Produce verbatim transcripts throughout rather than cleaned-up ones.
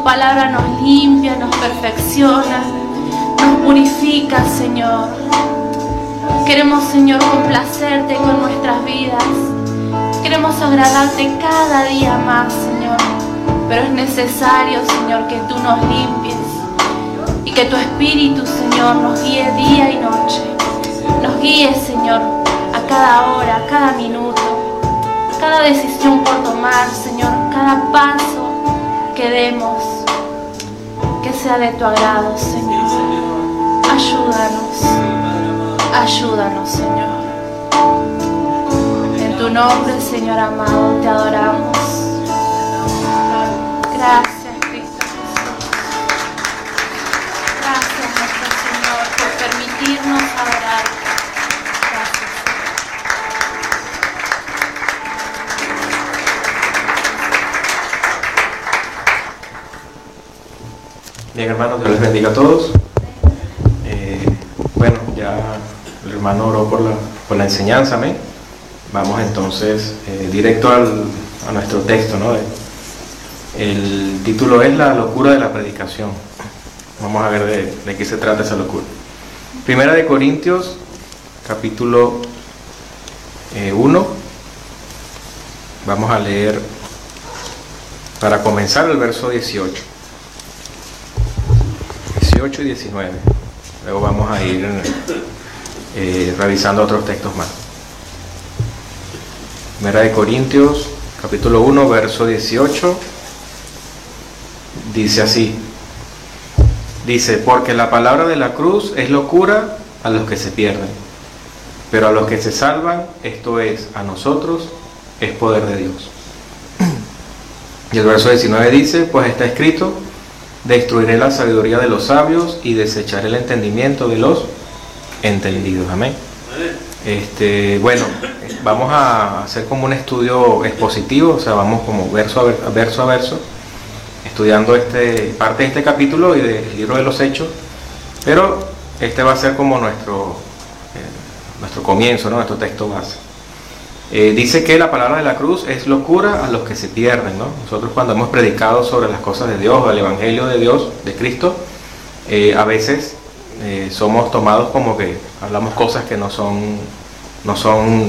palabra nos limpia, nos perfecciona, nos purifica, Señor. Queremos, Señor, complacerte con nuestras vidas. Queremos agradarte cada día más, Señor. Pero es necesario, Señor, que tú nos limpies y que tu Espíritu, Señor, nos guíe día y noche. Nos guíe, Señor, a cada hora, a cada minuto, cada decisión por tomar, Señor, cada paso que demos, que sea de tu agrado, Señor. Ayúdanos, ayúdanos, Señor. En tu nombre, Señor amado, te adoramos. Gracias, Cristo Jesús. Gracias, nuestro Señor, por permitirnos adorar. Gracias. Bien, hermanos, Dios les bendiga a todos. Eh, bueno, ya el hermano oró por la, por la enseñanza, amén. Vamos entonces eh, directo al, a nuestro texto, ¿no? El título es La locura de la predicación. Vamos a ver de, de qué se trata esa locura. Primera de Corintios, capítulo eh, uno. Vamos a leer, para comenzar, el verso dieciocho. dieciocho y diecinueve. Luego vamos a ir eh, revisando otros textos más. Primera de Corintios, capítulo uno, verso dieciocho. Dice así. Dice, porque la palabra de la cruz es locura a los que se pierden, pero a los que se salvan, esto es, a nosotros, es poder de Dios. Y el verso diecinueve dice, pues está escrito, destruiré la sabiduría de los sabios y desecharé el entendimiento de los entendidos. Amén. Este, bueno, vamos a hacer como un estudio expositivo, o sea, vamos como verso a, ver, verso a verso, estudiando este, parte de este capítulo y del libro de los Hechos, pero este va a ser como nuestro, eh, nuestro comienzo, ¿no? Nuestro texto base. Eh, dice que la palabra de la cruz es locura a los que se pierden, ¿no? Nosotros cuando hemos predicado sobre las cosas de Dios, o el Evangelio de Dios, de Cristo, eh, a veces eh, somos tomados como que hablamos cosas que no son, no son,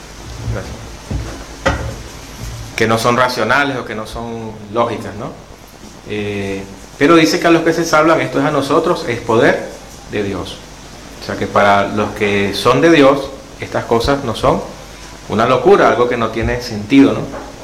que no son racionales o que no son lógicas, ¿no? Eh, pero dice que a los que se salvan, esto es a nosotros, es poder de Dios. O sea que para los que son de Dios, estas cosas no son una locura, algo que no tiene sentido, ¿no?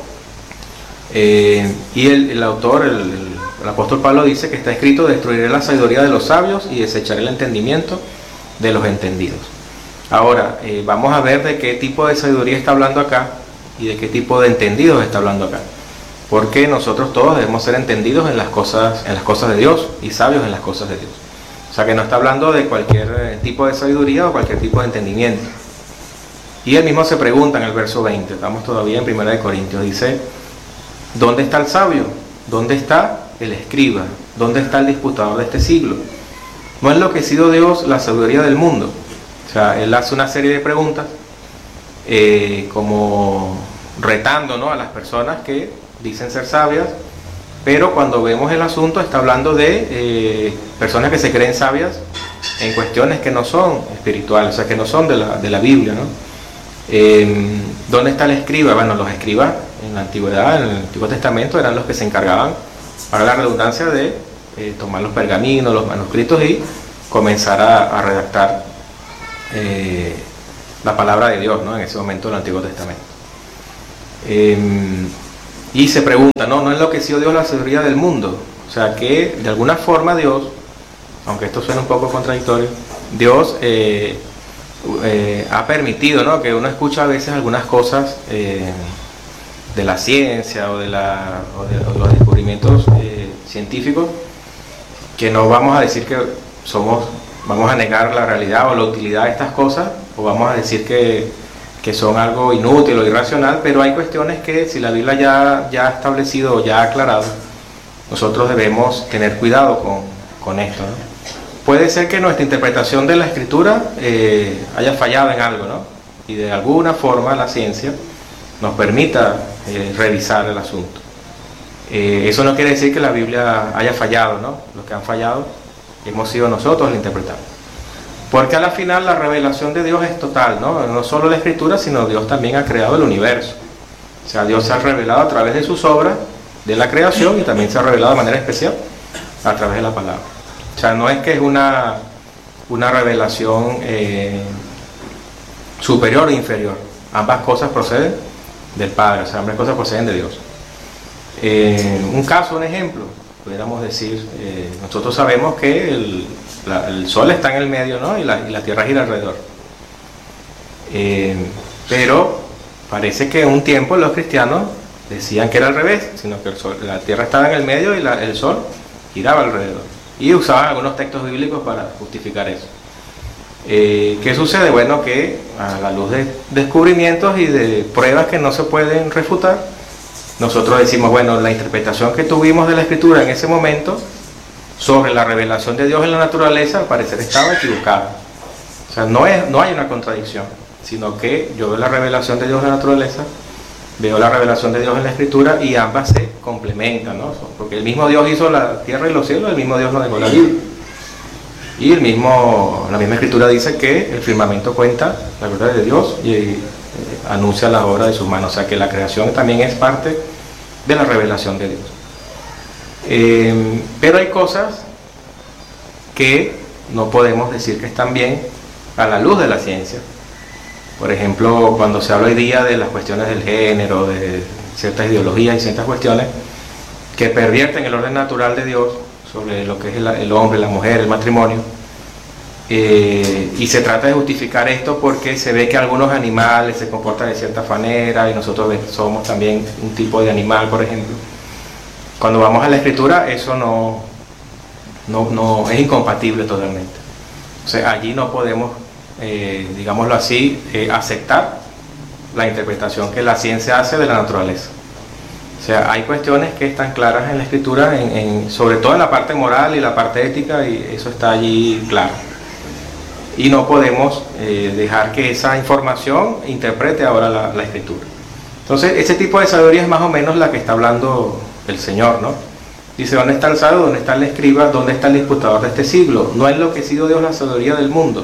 Eh, y el, el autor, el, el, el apóstol Pablo dice que está escrito, destruiré la sabiduría de los sabios y desecharé el entendimiento de los entendidos. Ahora, eh, vamos a ver de qué tipo de sabiduría está hablando acá y de qué tipo de entendidos está hablando acá. Porque nosotros todos debemos ser entendidos en las cosas, en las cosas de Dios y sabios en las cosas de Dios. O sea que no está hablando de cualquier tipo de sabiduría o cualquier tipo de entendimiento. Y él mismo se pregunta en el verso veinte, estamos todavía en Primera de Corintios, dice, ¿dónde está el sabio? ¿Dónde está el escriba? ¿Dónde está el disputador de este siglo? ¿No ha enloquecido Dios la sabiduría del mundo? O sea, él hace una serie de preguntas eh, como retando, ¿no?, a las personas que dicen ser sabias, pero cuando vemos el asunto está hablando de eh, personas que se creen sabias en cuestiones que no son espirituales, o sea, que no son de la, de la Biblia, ¿no? Eh, ¿Dónde está el escriba? Bueno, los escribas en la antigüedad, en el Antiguo Testamento, eran los que se encargaban, para la redundancia, de eh, tomar los pergaminos, los manuscritos y comenzar a, a redactar eh, la palabra de Dios, ¿no?, en ese momento del Antiguo Testamento. Eh, y se pregunta, ¿no? ¿No enloqueció Dios la sabiduría del mundo? O sea que de alguna forma Dios, aunque esto suena un poco contradictorio, Dios eh, eh, ha permitido, ¿no?, que uno escucha a veces algunas cosas eh, de la ciencia o de, la, o de, o de los descubrimientos eh, científicos, que no vamos a decir que somos, vamos a negar la realidad o la utilidad de estas cosas, o vamos a decir que, que son algo inútil o irracional, pero hay cuestiones que si la Biblia ya, ya ha establecido o ya ha aclarado, nosotros debemos tener cuidado con, con esto, ¿no? Puede ser que nuestra interpretación de la Escritura eh, haya fallado en algo, ¿no? Y de alguna forma la ciencia nos permita eh, revisar el asunto. Eh, eso no quiere decir que la Biblia haya fallado, ¿no? Los que han fallado hemos sido nosotros al interpretar. Porque a la final la revelación de Dios es total, ¿no? No solo la Escritura, sino Dios también ha creado el universo. O sea, Dios se ha revelado a través de sus obras, de la creación, y también se ha revelado de manera especial a través de la palabra. O sea, no es que es una, una revelación eh, superior o inferior. Ambas cosas proceden del Padre, o sea, ambas cosas proceden de Dios. Eh, un caso, un ejemplo, pudiéramos decir, eh, nosotros sabemos que el, la, el Sol está en el medio, ¿no? y, la, y la Tierra gira alrededor. Eh, pero parece que en un tiempo los cristianos decían que era al revés, sino que el sol, la Tierra estaba en el medio y la, el Sol giraba alrededor. Y usaban algunos textos bíblicos para justificar eso. Eh, ¿Qué sucede? Bueno, que a la luz de descubrimientos y de pruebas que no se pueden refutar, nosotros decimos, bueno, la interpretación que tuvimos de la Escritura en ese momento sobre la revelación de Dios en la naturaleza, al parecer estaba equivocada. O sea, no, es, no hay una contradicción, sino que yo veo la revelación de Dios en la naturaleza, veo la revelación de Dios en la Escritura, y ambas se complementan, ¿no? Porque el mismo Dios hizo la tierra y los cielos, el mismo Dios nos dejó la vida. Y el mismo, la misma Escritura dice que el firmamento cuenta la verdad de Dios y eh, anuncia las obras de sus manos. O sea que la creación también es parte de la revelación de Dios. Eh, pero hay cosas que no podemos decir que están bien a la luz de la ciencia. Por ejemplo, cuando se habla hoy día de las cuestiones del género, de ciertas ideologías y ciertas cuestiones que pervierten el orden natural de Dios sobre lo que es el, el hombre, la mujer, el matrimonio, eh, y se trata de justificar esto porque se ve que algunos animales se comportan de cierta manera y nosotros somos también un tipo de animal, por ejemplo. Cuando vamos a la Escritura, eso no, no, no es incompatible totalmente. O sea, allí no podemos, eh, digámoslo así, eh, aceptar la interpretación que la ciencia hace de la naturaleza. O sea, hay cuestiones que están claras en la Escritura, en, en, sobre todo en la parte moral y la parte ética, y eso está allí claro. Y no podemos eh, dejar que esa información interprete ahora la, la Escritura. Entonces, ese tipo de sabiduría es más o menos la que está hablando el Señor, ¿no? Dice, ¿dónde está el sabio? ¿Dónde está el escriba? ¿Dónde está el disputador de este siglo? ¿No ha enloquecido Dios la sabiduría del mundo?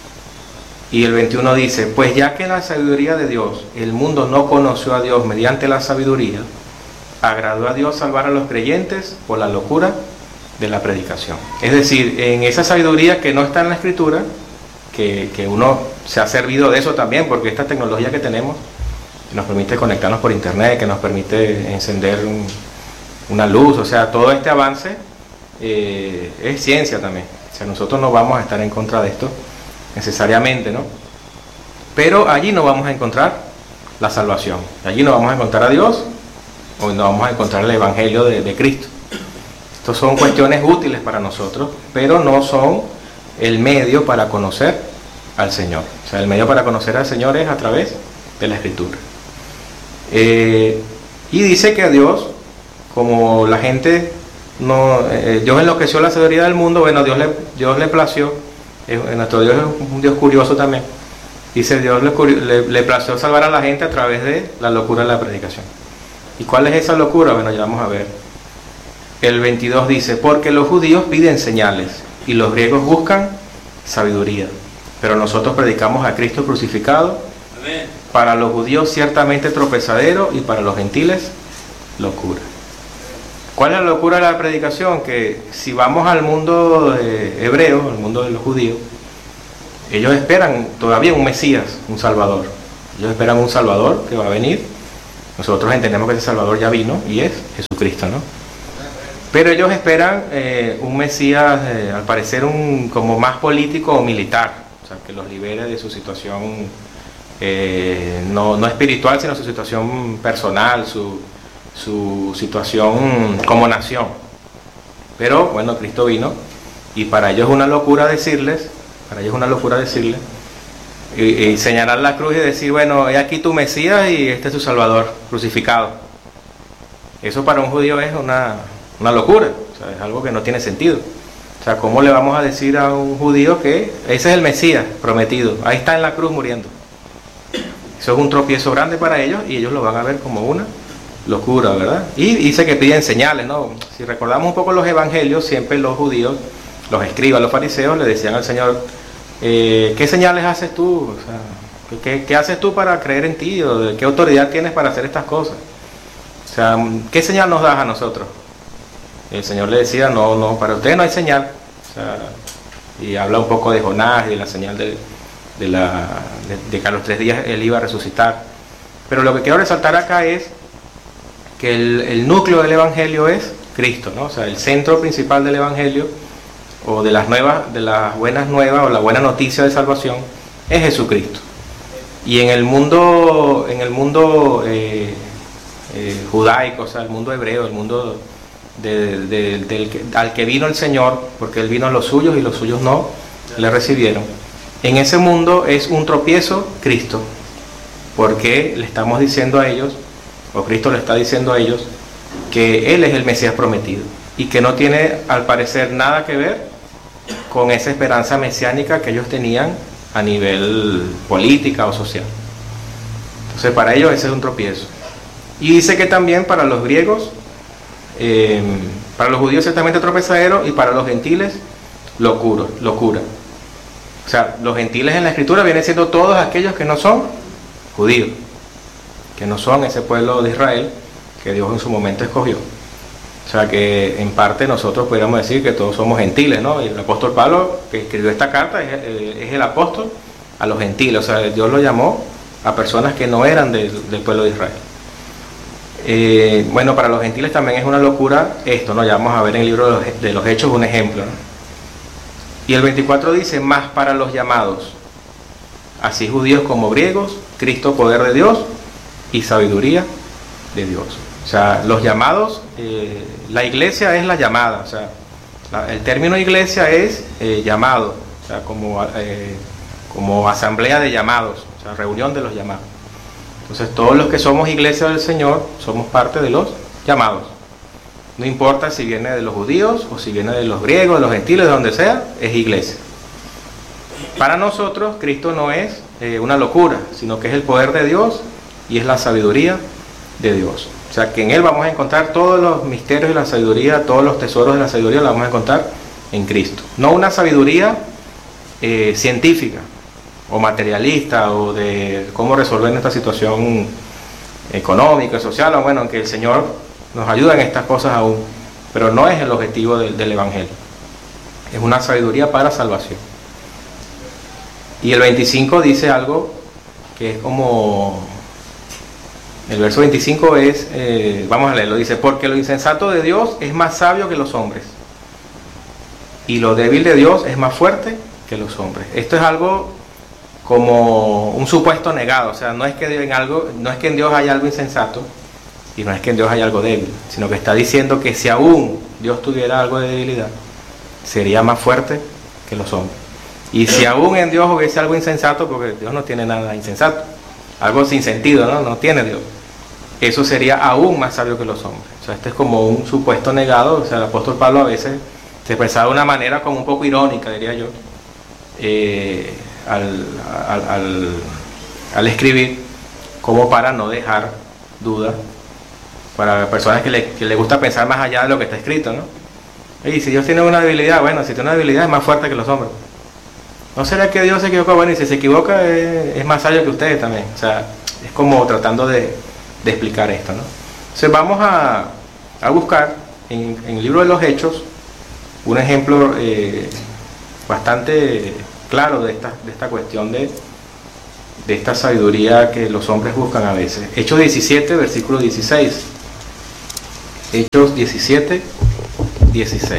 Y el veintiuno dice, pues ya que la sabiduría de Dios, el mundo no conoció a Dios mediante la sabiduría, agradó a Dios salvar a los creyentes por la locura de la predicación. Es decir, en esa sabiduría que no está en la Escritura, que, que uno se ha servido de eso también, porque esta tecnología que tenemos, que nos permite conectarnos por internet, que nos permite encender un, una luz, o sea, todo este avance eh, es ciencia también. O sea, nosotros no vamos a estar en contra de esto necesariamente, ¿no? Pero allí no vamos a encontrar la salvación, allí no vamos a encontrar a Dios, o no vamos a encontrar el Evangelio de, de Cristo. Estas son cuestiones útiles para nosotros, pero no son el medio para conocer al Señor. O sea, el medio para conocer al Señor es a través de la Escritura. Eh, y dice que a Dios, como la gente, no, eh, Dios enloqueció la sabiduría del mundo, bueno, Dios le, Dios le plació, eh, nuestro Dios es un Dios curioso también. Dice, Dios le, le, le plació salvar a la gente a través de la locura de la predicación. ¿Y cuál es esa locura? Bueno, ya vamos a ver. El veintidós dice, porque los judíos piden señales y los griegos buscan sabiduría, pero nosotros predicamos a Cristo crucificado. Amén. Para los judíos ciertamente tropezadero y para los gentiles locura. ¿Cuál es la locura de la predicación? Que si vamos al mundo de hebreo, al mundo de los judíos, ellos esperan todavía un Mesías, un Salvador. Ellos esperan un Salvador que va a venir. Nosotros entendemos que ese Salvador ya vino y es Jesucristo, ¿no? Pero ellos esperan eh, un Mesías, eh, al parecer, un como más político o militar, o sea, que los libere de su situación eh, no, no espiritual, sino su situación personal, su, su situación como nación. Pero bueno, Cristo vino y para ellos es una locura decirles, para ellos es una locura decirles, y, y señalar la cruz y decir, bueno, he aquí tu Mesías y este es tu Salvador crucificado. Eso para un judío es una, una locura, o sea, es algo que no tiene sentido. O sea, ¿cómo le vamos a decir a un judío que ese es el Mesías prometido? Ahí está en la cruz muriendo. Eso es un tropiezo grande para ellos y ellos lo van a ver como una locura, ¿verdad? Y dice que piden señales, ¿no? Si recordamos un poco los evangelios, siempre los judíos, los escribas, los fariseos, le decían al Señor, eh, ¿qué señales haces tú? O sea, ¿qué, qué haces tú para creer en ti? ¿O qué autoridad tienes para hacer estas cosas? O sea, ¿qué señal nos das a nosotros? El Señor le decía, no, no, para ustedes no hay señal. O sea, y habla un poco de Jonás y de la señal de, de, la, de, de que a los tres días él iba a resucitar. Pero lo que quiero resaltar acá es que el, el núcleo del evangelio es Cristo, ¿no? O sea, el centro principal del evangelio o de las nuevas, de las buenas nuevas o la buena noticia de salvación es Jesucristo. Y en el mundo, en el mundo eh, eh, judaico, o sea, el mundo hebreo, el mundo de, de, del que, al que vino el Señor, porque él vino a los suyos y los suyos no le recibieron. En ese mundo es un tropiezo Cristo, porque le estamos diciendo a ellos, o Cristo le está diciendo a ellos, que Él es el Mesías prometido y que no tiene al parecer nada que ver con esa esperanza mesiánica que ellos tenían a nivel política o social. Entonces para ellos ese es un tropiezo. Y dice que también para los griegos, eh, para los judíos ciertamente tropezadero y para los gentiles locura, locura. O sea, los gentiles en la escritura vienen siendo todos aquellos que no son judíos, que no son ese pueblo de Israel que Dios en su momento escogió. O sea que en parte nosotros podríamos decir que todos somos gentiles, ¿no? Y el apóstol Pablo, que escribió esta carta, es, es el apóstol a los gentiles. O sea, Dios lo llamó a personas que no eran del, del pueblo de Israel. Eh, bueno, para los gentiles también es una locura esto, ¿no? Ya vamos a ver en el libro de los, de los Hechos un ejemplo, ¿no? Y el veinticuatro dice, más para los llamados, así judíos como griegos, Cristo poder de Dios y sabiduría de Dios. O sea, los llamados, eh, la iglesia es la llamada, o sea, la, el término iglesia es eh, llamado, o sea, como, eh, como asamblea de llamados, o sea, reunión de los llamados. Entonces, todos los que somos iglesia del Señor somos parte de los llamados. No importa si viene de los judíos o si viene de los griegos, de los gentiles, de donde sea, es iglesia. Para nosotros, Cristo no es eh, una locura, sino que es el poder de Dios y es la sabiduría de Dios. O sea, que en Él vamos a encontrar todos los misterios de la sabiduría, todos los tesoros de la sabiduría, los vamos a encontrar en Cristo. No una sabiduría eh, científica o materialista o de cómo resolver esta situación económica, social, o bueno, aunque el Señor nos ayuda en estas cosas aún, pero no es el objetivo del, del Evangelio. Es una sabiduría para salvación. Y el veinticinco dice algo que es como... El verso veinticinco es, eh, vamos a leerlo, dice, porque lo insensato de Dios es más sabio que los hombres, y lo débil de Dios es más fuerte que los hombres. Esto es algo como un supuesto negado, o sea, no es que en algo, no es que en Dios haya algo insensato, y no es que en Dios haya algo débil, sino que está diciendo que si aún Dios tuviera algo de debilidad, sería más fuerte que los hombres. Y si aún en Dios hubiese algo insensato, porque Dios no tiene nada insensato, algo sin sentido, ¿no? No tiene Dios. Eso sería aún más sabio que los hombres. O sea, este es como un supuesto negado. O sea, el apóstol Pablo a veces se expresaba de una manera como un poco irónica, diría yo, eh, al, al, al, al escribir, como para no dejar duda, para personas que le, que le gusta pensar más allá de lo que está escrito, ¿no? Y si Dios tiene una debilidad, bueno, si tiene una debilidad es más fuerte que los hombres. ¿No será que Dios se equivocó? Bueno, y si se equivoca es, es más sabio que ustedes también. O sea, es como tratando de, de explicar esto, ¿no? Entonces vamos a, a buscar en, en el libro de los Hechos un ejemplo eh, bastante claro de esta, de esta cuestión de, de esta sabiduría que los hombres buscan a veces. Hechos diecisiete, versículo dieciséis. Hechos diecisiete, dieciséis.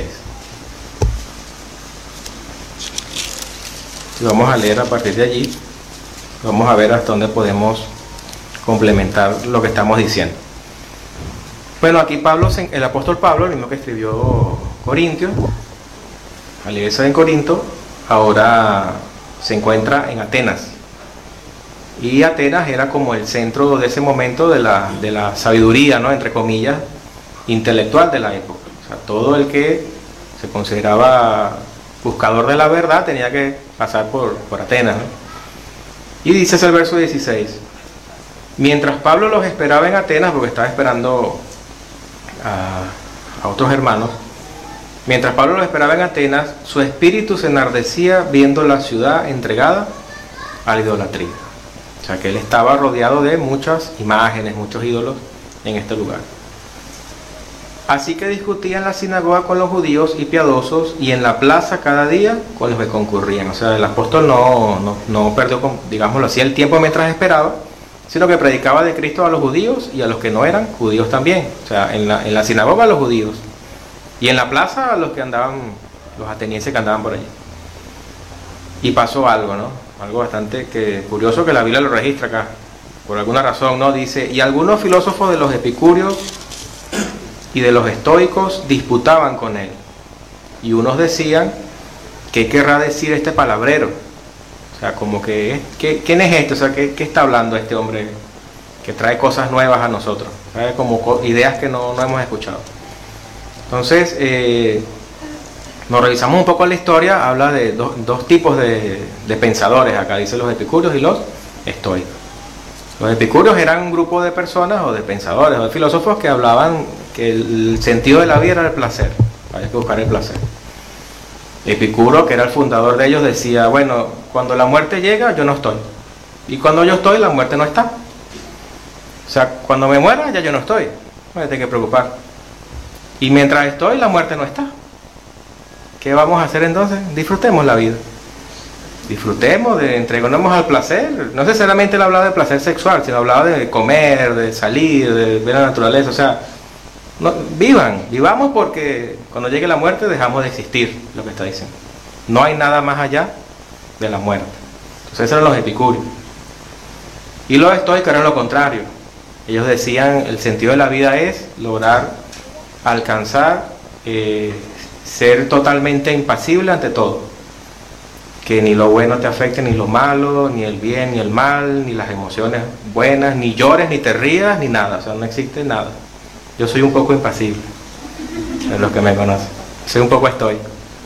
Y vamos a leer a partir de allí, vamos a ver hasta dónde podemos complementar lo que estamos diciendo. Bueno, aquí Pablo, el apóstol Pablo, el mismo que escribió Corintios, a la iglesia en Corinto, ahora se encuentra en Atenas. Y Atenas era como el centro de ese momento de la, de la sabiduría, ¿no?, entre comillas, intelectual de la época. O sea, todo el que se consideraba buscador de la verdad tenía que pasar por, por Atenas, ¿no? Y dice el verso dieciséis, Mientras Pablo los esperaba en Atenas, porque estaba esperando a, a otros hermanos, mientras Pablo los esperaba en Atenas, su espíritu se enardecía viendo la ciudad entregada a la idolatría. O sea que él estaba rodeado de muchas imágenes, muchos ídolos en este lugar. Así que discutía en la sinagoga con los judíos y piadosos, y en la plaza cada día con los que concurrían. O sea, el apóstol no, no, no perdió, digámoslo así, el tiempo mientras esperaba, sino que predicaba de Cristo a los judíos y a los que no eran judíos también. O sea, en la, en la sinagoga a los judíos, y en la plaza a los que andaban, los atenienses que andaban por allí. Y pasó algo, ¿no? Algo bastante que, curioso, que la Biblia lo registra acá, por alguna razón, ¿no? Dice, y algunos filósofos de los epicúreos y de los estoicos disputaban con él, y unos decían, ¿qué querrá decir este palabrero? O sea, como que, ¿qué, ¿quién es este? O sea, ¿qué, ¿qué está hablando este hombre que trae cosas nuevas a nosotros? ¿Sabe? Como ideas que no, no hemos escuchado. Entonces, eh, nos revisamos un poco la historia. Habla de do, dos tipos de, de pensadores. Acá dice los epicúreos y los estoicos. Los epicúreos eran un grupo de personas o de pensadores o de filósofos que hablaban que el sentido de la vida era el placer. Había que buscar el placer. Epicuro, que era el fundador de ellos, decía, bueno, cuando la muerte llega, yo no estoy. Y cuando yo estoy, la muerte no está. O sea, cuando me muera, ya yo no estoy. No me tengo que preocupar. Y mientras estoy, la muerte no está. ¿Qué vamos a hacer entonces? Disfrutemos la vida. Disfrutemos, de entreguémonos al placer. No necesariamente él hablaba de placer sexual, sino hablaba de comer, de salir, de ver la naturaleza. O sea, no, vivan, vivamos, porque cuando llegue la muerte dejamos de existir, lo que está diciendo. No hay nada más allá de la muerte. Entonces esos eran los epicúreos. Y los estoicos eran lo contrario. Ellos decían, el sentido de la vida es lograr alcanzar, eh, ser totalmente impasible ante todo. Que ni lo bueno te afecte, ni lo malo, ni el bien, ni el mal, ni las emociones buenas, ni llores, ni te rías, ni nada. O sea, no existe nada. Yo soy un poco impasible, es los que me conocen. Soy un poco estoico.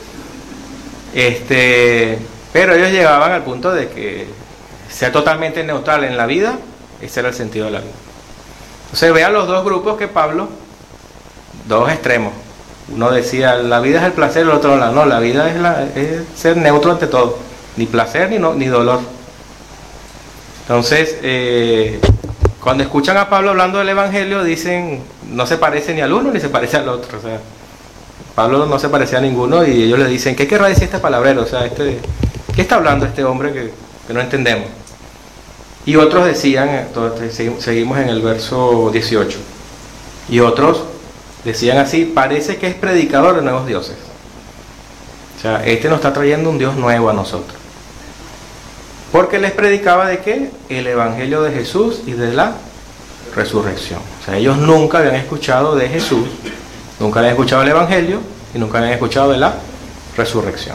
Este, pero ellos llegaban al punto de que ser totalmente neutral en la vida, ese era el sentido de la vida. Entonces vean los dos grupos que Pablo, dos extremos. Uno decía, la vida es el placer, el otro no, no, la vida es, la, es ser neutro ante todo, ni placer ni, no, ni dolor. Entonces, eh, cuando escuchan a Pablo hablando del Evangelio, dicen, no se parece ni al uno ni se parece al otro. O sea, Pablo no se parecía a ninguno, y ellos le dicen, ¿qué querrá decir este palabrero? O sea, este, ¿qué está hablando este hombre que, que no entendemos? Y otros decían, entonces, seguimos en el verso dieciocho, y otros decían así, parece que es predicador de nuevos dioses. O sea, este nos está trayendo un Dios nuevo a nosotros. Porque les predicaba de qué? El Evangelio de Jesús y de la resurrección. O sea, ellos nunca habían escuchado de Jesús, nunca habían escuchado el Evangelio y nunca habían escuchado de la resurrección.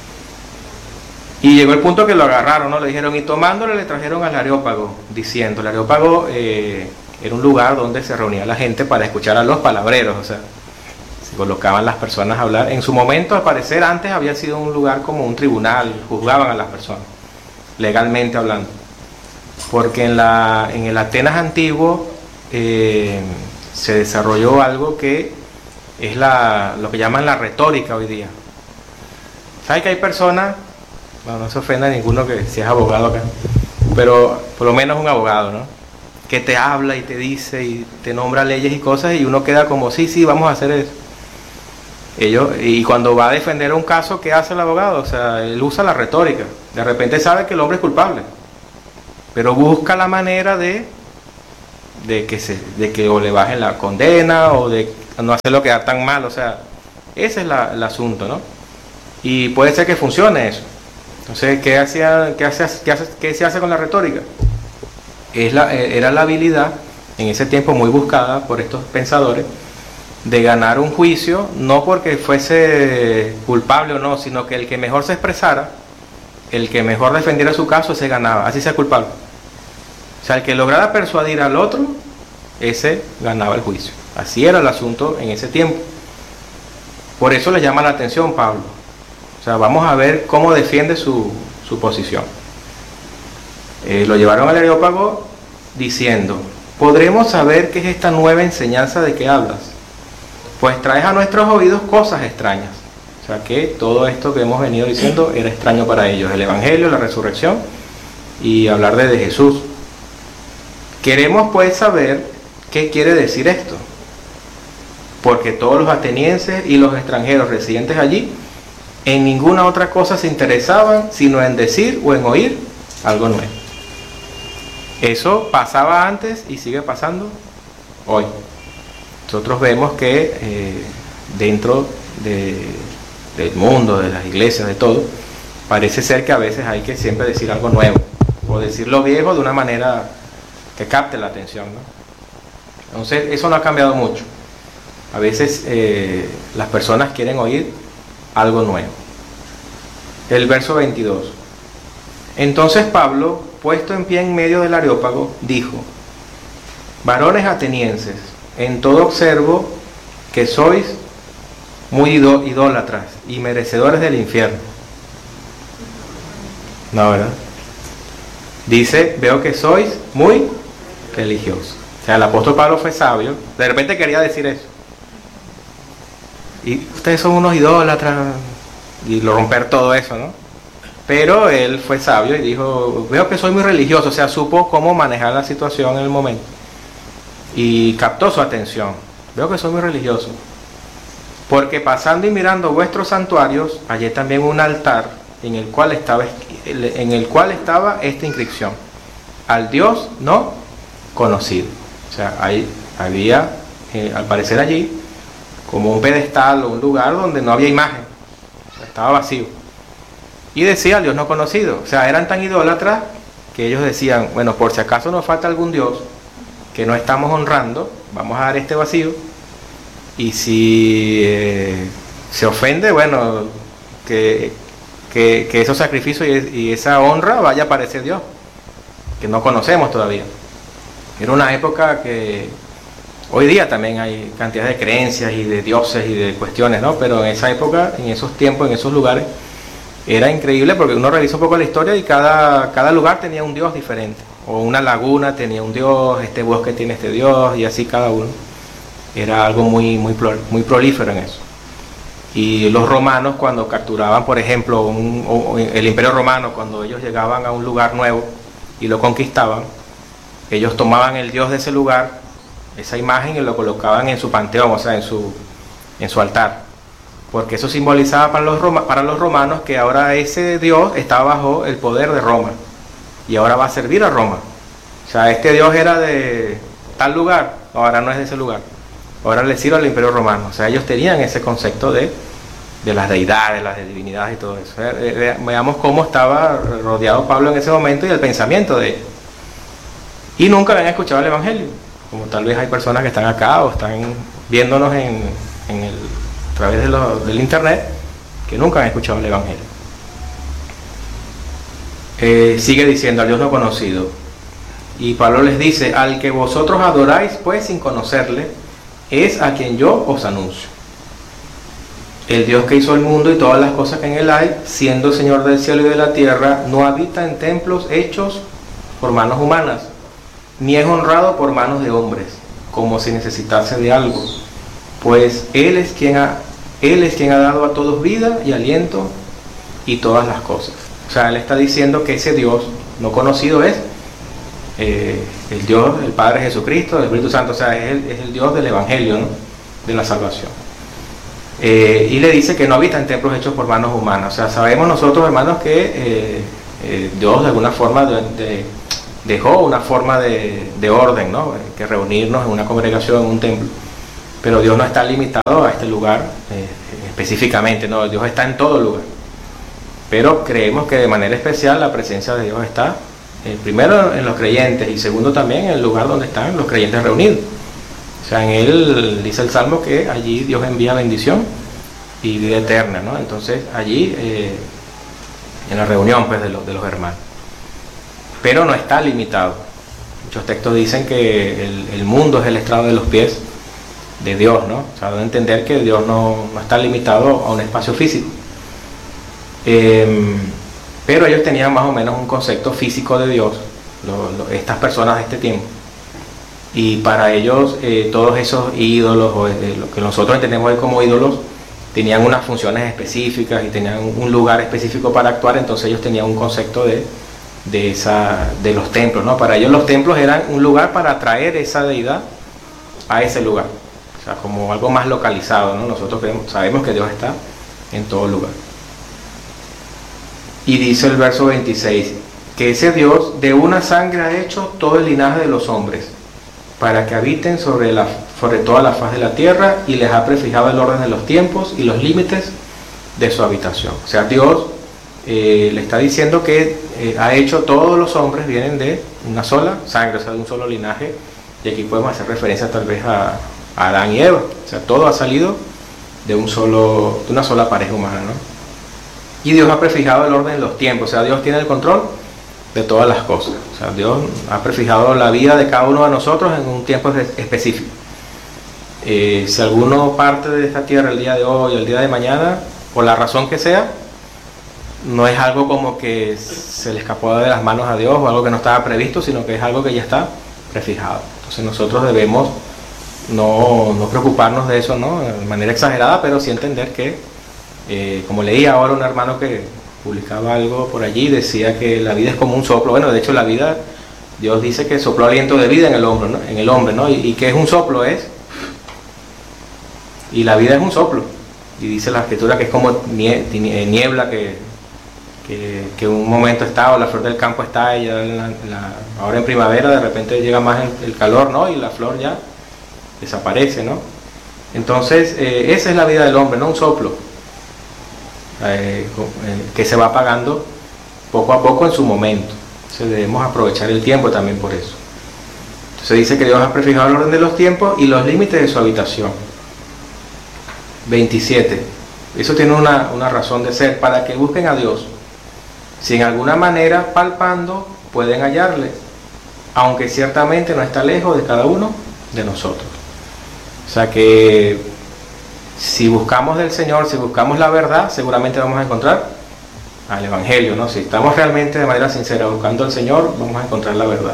Y llegó el punto que lo agarraron, ¿no? Le dijeron, y tomándole le trajeron al Areópago, diciendo, el Areópago eh, era un lugar donde se reunía la gente para escuchar a los palabreros. O sea, se colocaban las personas a hablar. En su momento, al parecer, antes había sido un lugar como un tribunal, juzgaban a las personas, legalmente hablando. Porque en, la, en el Atenas antiguo eh, se desarrolló algo que es la, lo que llaman la retórica hoy día. ¿Sabes que hay personas, bueno, no se ofenda a ninguno que si es abogado acá, pero por lo menos un abogado, ¿no? Que te habla y te dice y te nombra leyes y cosas, y uno queda como, sí, sí, vamos a hacer eso. Ellos, y cuando va a defender un caso, ¿qué hace el abogado? O sea, él usa la retórica. De repente sabe que el hombre es culpable, pero busca la manera de, de, que, se, de que o le bajen la condena o de no hacerlo quedar tan mal. O sea, ese es la, el asunto, ¿no? Y puede ser que funcione eso. Entonces, ¿qué, hacía, qué, hace, qué, hace, qué se hace con la retórica? Es la, era la habilidad, en ese tiempo muy buscada por estos pensadores, de ganar un juicio, no porque fuese culpable o no, sino que el que mejor se expresara, el que mejor defendiera su caso, ese ganaba, así sea culpable. O sea, el que lograra persuadir al otro, ese ganaba el juicio. Así era el asunto en ese tiempo. Por eso le llama la atención Pablo. O sea, vamos a ver cómo defiende su, su posición. Eh, lo llevaron al Areópago diciendo: ¿podremos saber qué es esta nueva enseñanza de que hablas? Pues traes a nuestros oídos cosas extrañas. O sea que todo esto que hemos venido diciendo era extraño para ellos: el Evangelio, la resurrección y hablar de, de Jesús. Queremos pues saber qué quiere decir esto, porque todos los atenienses y los extranjeros residentes allí en ninguna otra cosa se interesaban sino en decir o en oír algo nuevo. Eso pasaba antes y sigue pasando hoy. Nosotros vemos que eh, dentro de, del mundo, de las iglesias, de todo, parece ser que a veces hay que siempre decir algo nuevo, o decir lo viejo de una manera que capte la atención, ¿no? Entonces eso no ha cambiado mucho. A veces eh, las personas quieren oír algo nuevo. El verso veintidós. Entonces Pablo, puesto en pie en medio del Areópago, dijo: varones atenienses, en todo observo que sois muy idólatras y merecedores del infierno. No, ¿verdad? Dice: veo que sois muy religiosos. O sea, el apóstol Pablo fue sabio. De repente quería decir eso. Y ustedes son unos idólatras. Y lo romper todo eso, ¿no? Pero él fue sabio y dijo: veo que soy muy religioso. O sea, supo cómo manejar la situación en el momento. Y captó su atención. Veo que soy muy religioso. Porque pasando y mirando vuestros santuarios, hallé también un altar en el cual estaba, en el cual estaba esta inscripción: al Dios no conocido. O sea, ahí había, eh, al parecer allí, como un pedestal o un lugar donde no había imagen. O sea, estaba vacío. Y decía: al Dios no conocido. O sea, eran tan idólatras que ellos decían: bueno, por si acaso nos falta algún Dios que no estamos honrando, vamos a dar este vacío. Y si eh, se ofende, bueno, que, que, que esos sacrificios y, y esa honra vaya a aparecer Dios, que no conocemos todavía. Era una época que hoy día también hay cantidad de creencias y de dioses y de cuestiones, ¿no? Pero en esa época, en esos tiempos, en esos lugares, era increíble porque uno revisa un poco la historia y cada, cada lugar tenía un dios diferente. O una laguna tenía un dios, este bosque tiene este dios, y así cada uno. Era algo muy, muy, muy prolífero en eso. Y los romanos, cuando capturaban, por ejemplo, un, el Imperio Romano, cuando ellos llegaban a un lugar nuevo y lo conquistaban, ellos tomaban el dios de ese lugar, esa imagen, y lo colocaban en su panteón, o sea, en su, en su altar. Porque eso simbolizaba para los, roma, para los romanos que ahora ese dios estaba bajo el poder de Roma. Y ahora va a servir a Roma. O sea, este dios era de tal lugar, ahora no es de ese lugar. Ahora le sirve al Imperio Romano. O sea, ellos tenían ese concepto de, de las deidades, las divinidades y todo eso. Veamos cómo estaba rodeado Pablo en ese momento y el pensamiento de ellos. Y nunca habían escuchado el Evangelio. Como tal vez hay personas que están acá o están viéndonos en, en el, a través de lo, del internet, que nunca han escuchado el Evangelio. Eh, sigue diciendo: al Dios no conocido. Y Pablo les dice: al que vosotros adoráis pues sin conocerle, es a quien yo os anuncio. El Dios que hizo el mundo y todas las cosas que en él hay, siendo Señor del cielo y de la tierra, no habita en templos hechos por manos humanas, ni es honrado por manos de hombres, como si necesitase de algo, pues Él es quien ha, Él es quien ha dado a todos vida y aliento y todas las cosas. O sea, Él está diciendo que ese Dios no conocido es eh, el Dios, el Padre Jesucristo, el Espíritu Santo. O sea, es el, es el Dios del Evangelio, ¿no? De la salvación. Eh, y le dice que no habita en templos hechos por manos humanas. O sea, sabemos nosotros, hermanos, que eh, eh, Dios de alguna forma de, de, dejó una forma de, de orden, ¿no? Que reunirnos en una congregación, en un templo. Pero Dios no está limitado a este lugar eh, específicamente, ¿no? Dios está en todo lugar. Pero creemos que de manera especial la presencia de Dios está eh, primero en los creyentes y segundo también en el lugar donde están los creyentes reunidos. O sea, en él dice el Salmo que allí Dios envía bendición y vida eterna, ¿no? Entonces allí eh, en la reunión pues de los, de los hermanos. Pero no está limitado. Muchos textos dicen que el, el mundo es el estrado de los pies de Dios, ¿no? O sea, deben entender que Dios no, no está limitado a un espacio físico. Eh, pero ellos tenían más o menos un concepto físico de Dios lo, lo, estas personas de este tiempo. Y para ellos eh, todos esos ídolos, o eh, lo que nosotros entendemos hoy como ídolos, tenían unas funciones específicas y tenían un lugar específico para actuar. Entonces ellos tenían un concepto de, de, esa, de los templos, ¿no? Para ellos los templos eran un lugar para atraer esa deidad a ese lugar, o sea, como algo más localizado, ¿no? Nosotros creemos, sabemos que Dios está en todo lugar. Y dice el verso veintiséis, que ese Dios de una sangre ha hecho todo el linaje de los hombres, para que habiten sobre, la, sobre toda la faz de la tierra, y les ha prefijado el orden de los tiempos y los límites de su habitación. O sea, Dios eh, le está diciendo que eh, ha hecho todos los hombres, vienen de una sola sangre, o sea, de un solo linaje, y aquí podemos hacer referencia tal vez a, a Adán y Eva. O sea, todo ha salido de, un solo, de una sola pareja humana, ¿no? Y Dios ha prefijado el orden de los tiempos, o sea, Dios tiene el control de todas las cosas. O sea, Dios ha prefijado la vida de cada uno de nosotros en un tiempo específico. Eh, si alguno parte de esta tierra el día de hoy, el día de mañana, por la razón que sea, no es algo como que se le escapó de las manos a Dios o algo que no estaba previsto, sino que es algo que ya está prefijado. Entonces nosotros debemos no, no preocuparnos de eso, ¿no? De manera exagerada, pero sí entender que, eh, como leí ahora un hermano que publicaba algo por allí, decía que la vida es como un soplo. Bueno, de hecho la vida, Dios dice que sopló aliento de vida en el hombre, ¿no? En el hombre, ¿no? ¿Y, y qué es un soplo? Es, y la vida es un soplo. Y dice la escritura que es como niebla que, que, que un momento está, o la flor del campo está, y ya la, la, ahora en primavera de repente llega más el, el calor, ¿no? Y la flor ya desaparece, ¿no? Entonces, eh, esa es la vida del hombre, ¿no? Un soplo. Eh, que se va apagando poco a poco en su momento. Entonces debemos aprovechar el tiempo también por eso. Entonces dice que Dios ha prefijado el orden de los tiempos y los límites de su habitación. veintisiete. Eso tiene una, una razón de ser, para que busquen a Dios, si en alguna manera palpando pueden hallarle, aunque ciertamente no está lejos de cada uno de nosotros. O sea que si buscamos del Señor, si buscamos la verdad, seguramente vamos a encontrar al Evangelio, ¿no? Si estamos realmente de manera sincera buscando al Señor, vamos a encontrar la verdad.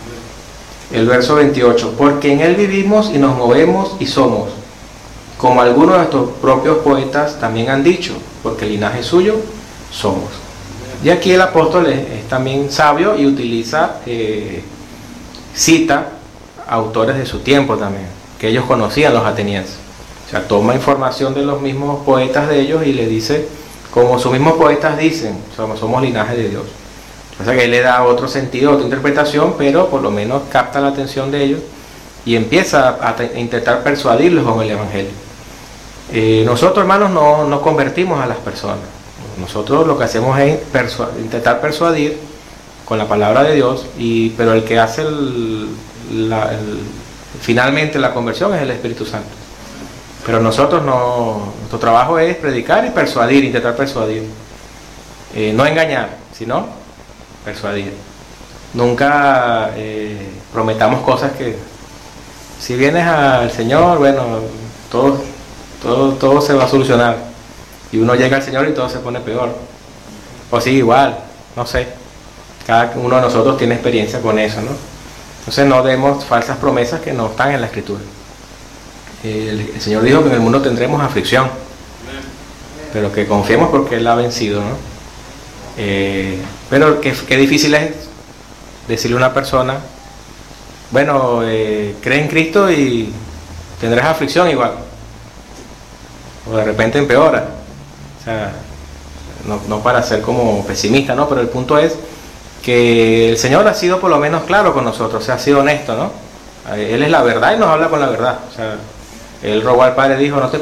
El verso veintiocho, porque en Él vivimos y nos movemos y somos, como algunos de nuestros propios poetas también han dicho, porque el linaje suyo somos. Y aquí el apóstol es, es también sabio y utiliza, eh, cita autores de su tiempo también, que ellos conocían, los atenienses. O sea, toma información de los mismos poetas de ellos y le dice, como sus mismos poetas dicen, somos, somos linaje de Dios. O sea que él le da otro sentido, otra interpretación, pero por lo menos capta la atención de ellos y empieza a, a intentar persuadirlos con el Evangelio. Eh, nosotros, hermanos, no, no convertimos a las personas. Nosotros lo que hacemos es persua- intentar persuadir con la palabra de Dios, y, pero el que hace el, la, el, finalmente la conversión es el Espíritu Santo. Pero nosotros no, nuestro trabajo es predicar y persuadir, intentar persuadir. Eh, no engañar, sino persuadir. Nunca eh, prometamos cosas que, si vienes al Señor, bueno, todo, todo, todo se va a solucionar. Y uno llega al Señor y todo se pone peor. O sí, igual, no sé. Cada uno de nosotros tiene experiencia con eso, ¿no? Entonces no demos falsas promesas que no están en la Escritura. El, el Señor dijo que en el mundo tendremos aflicción, pero que confiemos porque Él ha vencido, ¿no? Eh, pero qué, qué difícil es decirle a una persona, bueno, eh, cree en Cristo y tendrás aflicción igual, o de repente empeora. O sea, no, no para ser como pesimista, ¿no? Pero el punto es que el Señor ha sido por lo menos claro con nosotros, o sea, ha sido honesto, ¿no? Él es la verdad y nos habla con la verdad. O sea, Él rogó al Padre, dijo, no te